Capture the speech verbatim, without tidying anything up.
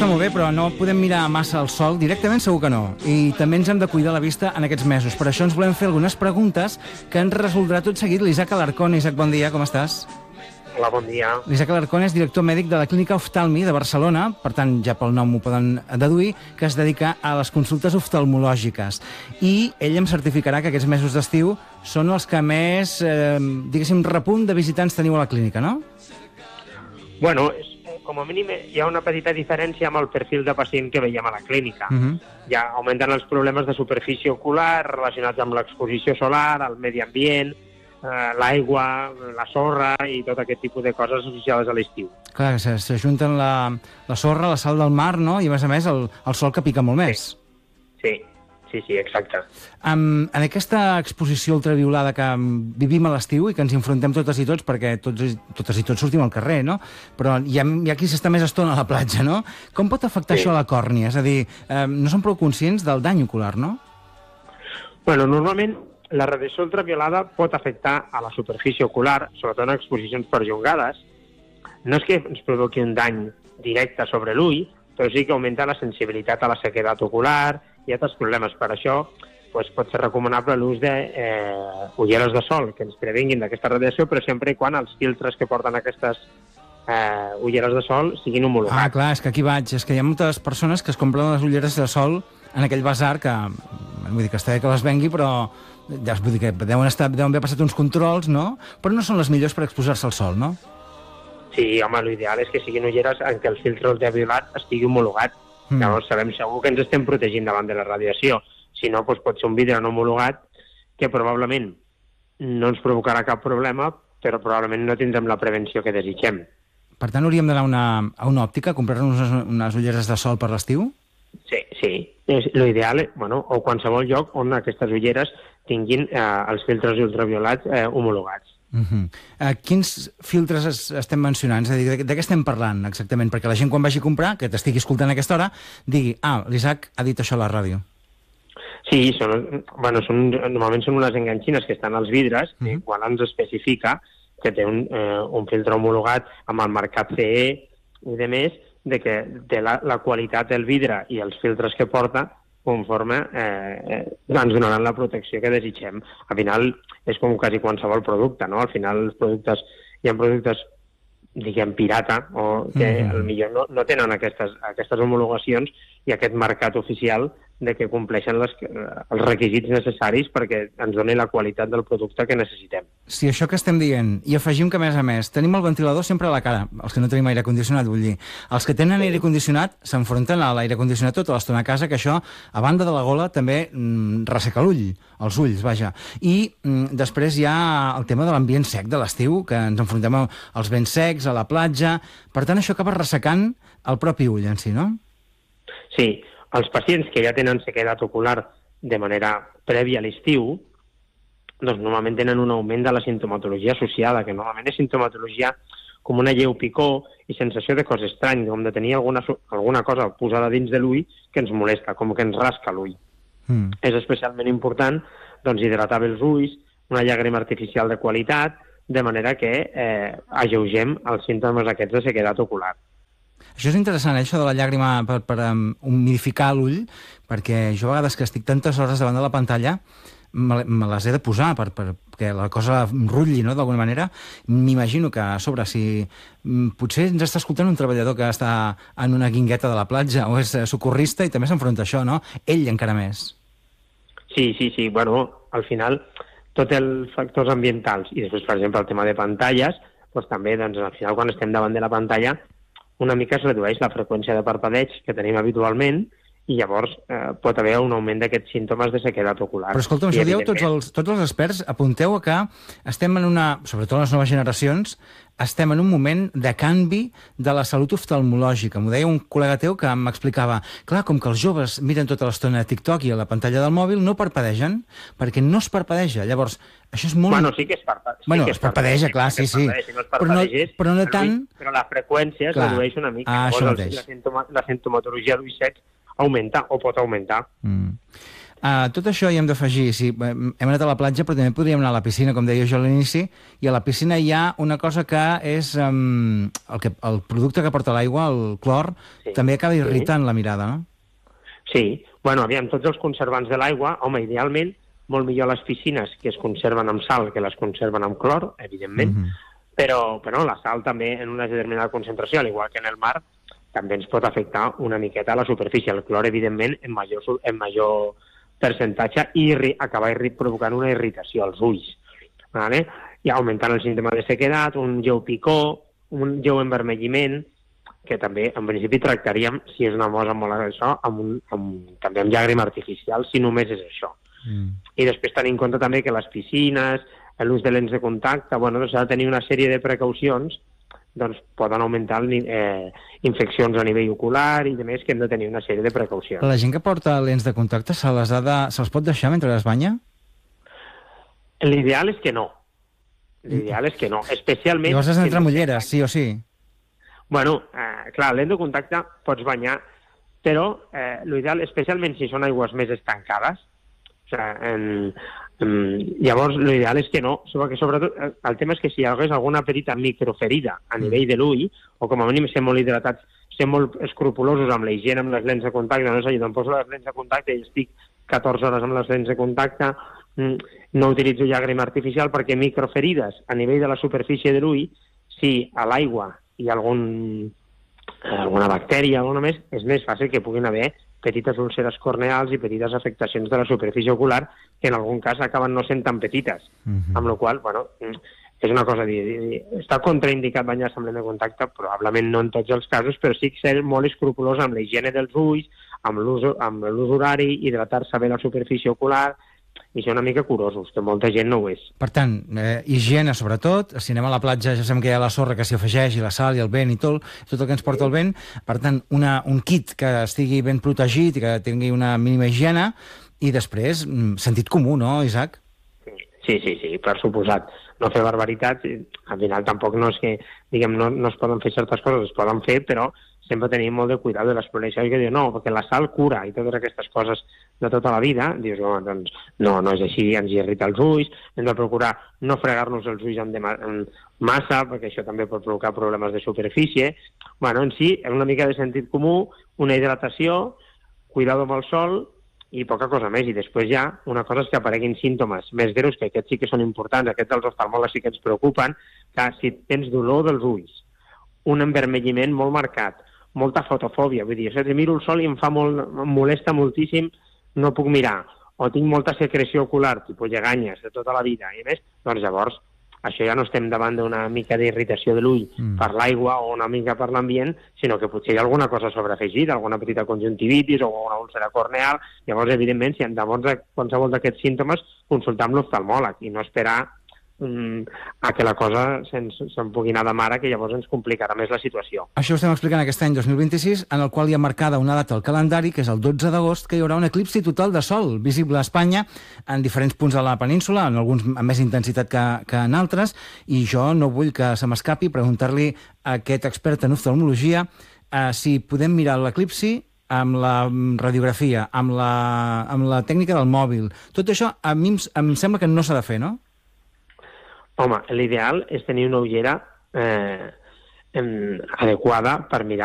està molt bé, però no podem mirar massa al sol. Directament segur que no. I també ens hem de cuidar la vista en aquests mesos. Per això ens volem fer algunes preguntes que ens resoldrà tot seguit l'Isaac Alarcón. Isaac, bon dia, com estàs? Hola, bon dia. L'Isaac Alarcón és director mèdic de la Clínica Oftalmi de Barcelona, per tant, ja pel nom ho poden deduir, que es dedica a les consultes oftalmològiques. I ell em certificarà que aquests mesos d'estiu són els que més, eh, diguéssim, repunt de visitants teniu a la clínica, no? Bueno, com a mínim hi ha una petita diferència amb el perfil de pacient que veiem a la clínica. Uh -huh. Ja augmenten els problemes de superfície ocular relacionats amb l'exposició solar, el medi ambient, eh, l'aigua, la sorra i tot aquest tipus de coses associades a l'estiu. Clar, s'ajunten la, la sorra, la sal del mar, no? I a més a més el, el sol que pica molt més. Sí, sí. Sí, sí, exacte. Um, en aquesta exposició ultraviolada que vivim a l'estiu i que ens enfrontem totes i tots, perquè tots, totes i tots sortim al carrer, no? Però hi ha, hi ha qui s'està més estona a la platja, no? Com pot afectar sí. això a la còrnia? És a dir, um, no som prou conscients del dany ocular, no? Bueno, normalment la radiació ultraviolada pot afectar a la superfície ocular, sobretot en exposicions perllongades. No és que ens provoqui un dany directe sobre l'ull, però sí que augmenta la sensibilitat a la sequedat ocular i altres problemes. Per això doncs, pot ser recomanable l'ús d'ulleres de, eh, de sol que ens previnguin d'aquesta radiació, però sempre i quan els filtres que porten aquestes eh, ulleres de sol siguin homologats. Ah, clar, és que aquí vaig. És que hi ha moltes persones que es compren les ulleres de sol en aquell basar que, vull dir, que està bé que les vengui, però ja vull dir que deuen, estar, deuen haver passat uns controls, no? Però no són les millors per exposar-se al sol, no? Sí, home, l'ideal és que siguin ulleres en què el filtre ultraviolat estigui homologat. Mm. Llavors sabem segur que ens estem protegint davant de la radiació. Si no, doncs pot ser un vidre no homologat que probablement no ens provocarà cap problema, però probablement no tindrem la prevenció que desitgem. Per tant, hauríem d'anar una, a una òptica a comprar-nos unes, unes ulleres de sol per l'estiu? Sí, sí. L'ideal, bueno, o qualsevol lloc on aquestes ulleres tinguin eh, els filtres ultraviolats eh, homologats. Uh-huh. Uh, quins filtres es, estem mencionant? És a dir, de, de què estem parlant exactament? Perquè la gent quan vagi a comprar, que t'estigui escoltant a aquesta hora, digui, ah, l'Isaac ha dit això a la ràdio. Sí, són, bueno, són, normalment són unes enganxines que estan als vidres, uh-huh. i quan ens especifica que té un, eh, un filtre homologat amb el marcat C E i de més, de que té la, la qualitat del vidre i els filtres que porta conforme eh, eh, ens donaran la protecció que desitgem. Al final és com quasi qualsevol producte, no? Al final els productes, hi ha productes, diguem, pirata, o que mm-hmm. potser no, no tenen aquestes, aquestes homologacions i aquest mercat oficial de que compleixen les, els requisits necessaris perquè ens doni la qualitat del producte que necessitem. Si això que estem dient, i afegim que, a més a més, tenim el ventilador sempre a la cara, els que no tenim aire condicionat, vull dir. Els que tenen aire condicionat s'enfronten a l'aire condicionat tota l'estona a casa, que això, a banda de la gola, també mm, resseca l'ull, els ulls, vaja. I mm, després hi ha el tema de l'ambient sec de l'estiu, que ens enfrontem als vents secs, a la platja. Per tant, això acaba ressecant el propi ull en si, no? Sí. Els pacients que ja tenen sequedat ocular de manera prèvia a l'estiu, doncs normalment tenen un augment de la sintomatologia associada, que normalment és sintomatologia com una lleu picor i sensació de cos estrany, com de tenir alguna, alguna cosa posada dins de l'ull que ens molesta, com que ens rasca l'ull. Mm. És especialment important doncs, hidratar bé els ulls, una llàgrima artificial de qualitat, de manera que eh, alleugem els símptomes aquests de sequedat ocular. Això és interessant, eh, això de la llàgrima per, per um, humidificar l'ull, perquè jo a vegades que estic tantes hores davant de la pantalla me, me les he de posar per, per, perquè la cosa rutlli, no?, d'alguna manera. M'imagino que a sobre, si mm, potser ens està escoltant un treballador que està en una guingueta de la platja o és socorrista i també s'enfronta a això, no? Ell encara més. Sí, sí, sí. Bueno, al final, tots els factors ambientals i després, per exemple, el tema de pantalles, doncs també, doncs, al final, quan estem davant de la pantalla, una mica es redueix la freqüència de parpadeig que tenim habitualment i llavors eh, pot haver un augment d'aquests símptomes de sequedat ocular. Però escolta'm, això dieu tots els, tots els experts, apunteu a que estem en una, sobretot les noves generacions, estem en un moment de canvi de la salut oftalmològica. M'ho deia un col·lega teu que m'explicava, clar, com que els joves miren tota l'estona a TikTok i a la pantalla del mòbil, no parpadegen, perquè no es parpadeja. Llavors, això és molt... Bueno, sí que es parpadeja. Sí bueno, que es parpadeja, clar, sí, sí. Si no es però, no, però no tant... Però la freqüència es clar. redueix una mica. Ah, Llavors, la, sintoma, la sintomatologia d'ull sec augmenta o pot augmentar. Mm. Uh, tot això hi hem d'afegir. Sí, hem anat a la platja, però també podríem anar a la piscina, com deia jo a l'inici, i a la piscina hi ha una cosa que és um, el, que, el producte que porta l'aigua, el clor, sí. també acaba irritant sí. la mirada, no? Sí. Bueno, aviam, tots els conservants de l'aigua, home, idealment, molt millor les piscines que es conserven amb sal que les conserven amb clor, evidentment, mm -hmm. però, però la sal també en una determinada concentració, al igual que en el mar, també ens pot afectar una miqueta a la superfície. El clor, evidentment, en major, en major percentatge i irri, acabar irri, provocant una irritació als ulls. Vale? I augmentant el símptoma de sequedat, un lleu picor, un lleu envermelliment, que també, en principi, tractaríem, si és una mosa molt això, amb un, amb, també amb llàgrima artificial, si només és això. Mm. I després tenir en compte també que les piscines, l'ús de lents de contacte, bueno, s'ha de tenir una sèrie de precaucions, doncs poden augmentar eh, infeccions a nivell ocular i, a més, que hem de tenir una sèrie de precaucions. La gent que porta lents de contacte se les, ha de, se les pot deixar mentre es banya? L'ideal és que no. L'ideal és que no. Especialment... Llavors has d'entrar mulleres, sí o sí? Bueno, eh, clar, lent de contacte pots banyar, però eh, l'ideal, especialment si són aigües més estancades, o sigui, en, en, llavors l'ideal és que no, que sobretot el tema és que si hi hagués alguna petita microferida a nivell de l'ull, o com a mínim ser molt hidratats, ser molt escrupulosos amb la higiene amb les lents de contacte, no sé, jo em poso les lents de contacte i estic catorze hores amb les lents de contacte, no utilitzo llàgrima artificial perquè microferides a nivell de la superfície de l'ull, si a l'aigua hi ha algun, alguna bactèria, alguna més, és més fàcil que puguin haver petites úlceres corneals i petites afectacions de la superfície ocular que en algun cas acaben no sent tan petites. Mm-hmm. Amb la qual cosa, bueno, és una cosa, dir, dir, està contraindicat banyar-se amb lent de contacte, probablement no en tots els casos, però sí que ser molt escrupulós amb la higiene dels ulls, amb l'ús horari, hidratar-se bé la superfície ocular, i ser una mica curosos, que molta gent no ho és. Per tant, eh, higiene sobretot, si anem a la platja ja sabem que hi ha la sorra que s'hi afegeix, i la sal, i el vent, i tot, tot el que ens porta el vent, per tant, una, un kit que estigui ben protegit i que tingui una mínima higiene, i després, sentit comú, no, Isaac? Sí, sí, sí, per suposat. No fer barbaritats, al final tampoc no és que, diguem, no, no es poden fer certes coses, es poden fer, però sempre tenim molt de cuidado de l'exploració, i que diu, no, perquè la sal cura, i totes aquestes coses de tota la vida, dius, no, doncs, no, no és així, ens irrita els ulls, hem de procurar no fregar-nos els ulls amb, amb massa, perquè això també pot provocar problemes de superfície. Bueno, en si, una mica de sentit comú, una hidratació, cuidado amb el sol, i poca cosa més. I després ja, una cosa és que apareguin símptomes més greus, que aquests sí que són importants, aquests dels oftalmòlegs sí que ens preocupen, que si tens dolor dels ulls, un envermelliment molt marcat, molta fotofòbia, vull dir, si miro el sol i em fa molt, em molesta moltíssim, no puc mirar, o tinc molta secreció ocular, tipus lleganyes de tota la vida, i més, doncs llavors, això ja no estem davant d'una mica d'irritació de l'ull mm. per l'aigua o una mica per l'ambient, sinó que potser hi ha alguna cosa sobreafegida, alguna petita conjuntivitis o una úlcera corneal. Llavors, evidentment, si llavors qualsevol d'aquests símptomes, consultar amb l'oftalmòleg i no esperar mm, a que la cosa se'n se pugui anar de mare, que llavors ens complicarà més la situació. Això ho estem explicant aquest any dos mil vint-i-sis, en el qual hi ha marcada una data al calendari, que és el dotze d'agost, que hi haurà un eclipsi total de sol visible a Espanya en diferents punts de la península, en alguns amb més intensitat que, que en altres, i jo no vull que se m'escapi preguntar-li a aquest expert en oftalmologia eh, si podem mirar l'eclipsi amb la radiografia, amb la, amb la tècnica del mòbil. Tot això a mi em, em sembla que no s'ha de fer, no? Home, l'ideal és tenir una ullera eh, adequada per mirar